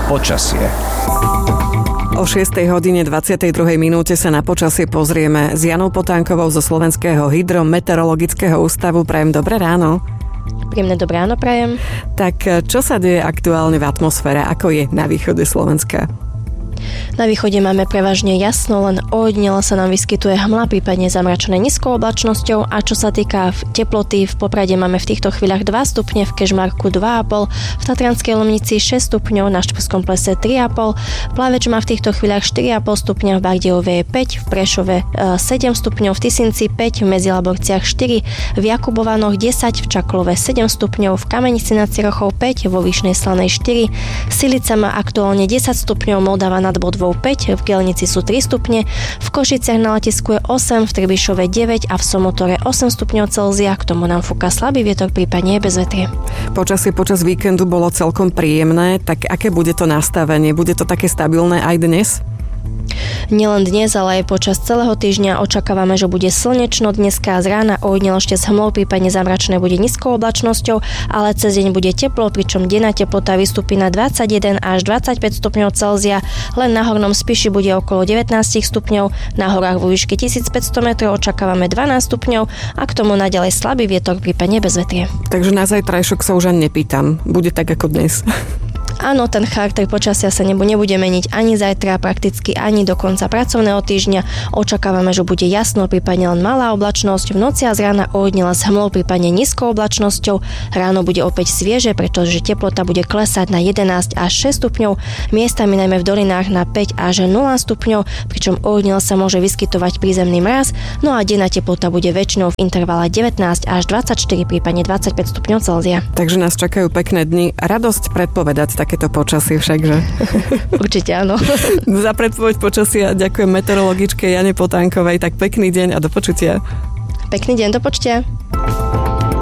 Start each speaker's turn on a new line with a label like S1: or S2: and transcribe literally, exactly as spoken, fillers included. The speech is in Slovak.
S1: Počasie.
S2: O šiestej hodine dvadsiatej druhej minúte sa na počasie pozrieme s Janou Potánkovou zo Slovenského hydrometeorologického ústavu. Prajem dobré ráno.
S3: Príjemné dobré ráno prajem.
S2: Tak čo sa deje aktuálne v atmosfére? Ako je na východe Slovenska?
S3: Na východe máme prevažne jasno, len ojedinele sa nám vyskytuje hmla, prípadne zamračené nízkou oblačnosťou, a čo sa týka teploty, v Poprade máme v týchto chvíľach dva stupne, v Kežmarku dva a pol, v Tatranskej Lomnici šesť stupňov, na Štrbskom plese tri a pol, Plaveč má v týchto chvíľach štyri a pol stupňa, v Bardejove je päť, v Prešove sedem stupňov, v Tisinci päť, v Medzilaborciach štyri, v Jakubovanoch desať, v Čaklove sedem stupňov, v Kamenici nad Cirochou päť, vo Vyšnej Slanej štyri, Silica má aktuálne desať stupňov, Moldava nad Bodvou päť, v Gelnici sú tri stupne, v Košiciach na letisku je osem, v Trebišove deväť a v Somotore osem stupňov Celzia, k tomu nám fúka slabý vietor, prípadne je bezvetrie.
S2: Počasie počas víkendu bolo celkom príjemné, tak aké bude to nastavenie? Bude to také stabilné aj dnes?
S3: Nielen dnes, ale aj počas celého týždňa očakávame, že bude slnečno. Dneska z rána ojedinele ešte s hmlou, prípadne zamračené bude nízkou oblačnosťou, ale cez deň bude teplo, pričom denná teplota vystúpi na dvadsaťjeden až dvadsaťpäť stupňov Celzia. Len na hornom Spiši bude okolo devätnásť stupňov, na horách vo výške tisícpäťsto metrov očakávame dvanásť stupňov a k tomu naďalej slabý vietor, prípadne bezvetrie.
S2: Takže na zajtrajšok sa už ani nepýtam. Bude tak ako dnes.
S3: Áno, ten charakter počasia sa nebude meniť ani zajtra, prakticky ani do konca pracovného týždňa. Očakávame, že bude jasno, prípadne len malá oblačnosť. V noci a z rána ojedinele s hmlou, prípadne nízkou oblačnosťou. Ráno bude opäť svieže, pretože teplota bude klesať na jedenásť až šesť stupňov, miestami najmä v dolinách na päť až nula stupňov, pričom ojedinele sa môže vyskytovať prízemný mraz, no a denná teplota bude väčšinou v intervale devätnásť až dvadsaťštyri, prípadne dvadsaťpäť stupňov Celzia.
S2: Takže nás čakajú pekné dni. Radosť predpovedať takéto počasie však, že?
S3: Určite áno.
S2: Za predpoveď počasia ďakujem meteorologičke Jane Potánkovej. Tak pekný deň a do počutia.
S3: Pekný deň, do počutia.